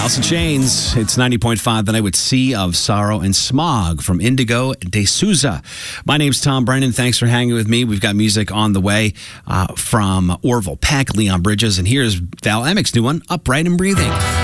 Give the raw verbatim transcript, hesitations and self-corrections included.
Alice in Chains. It's ninety point five The Night with Sea of Sorrow and Smog from Indigo de Souza. My name's Tom Brennan. Thanks for hanging with me. We've got music on the way uh, from Orville Peck, Leon Bridges, and here's Val Emmek's new one, Upright and Breathing.